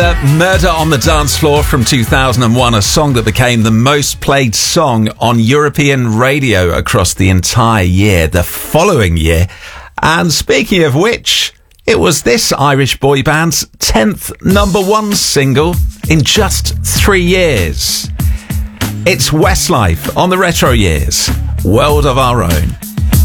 Murder on the Dance Floor from 2001, a song that became the most played song on European radio across the entire year, the following year. And speaking of which, it was this Irish boy band's 10th number one single in just 3 years. It's Westlife on the Retro Years, World of Our Own.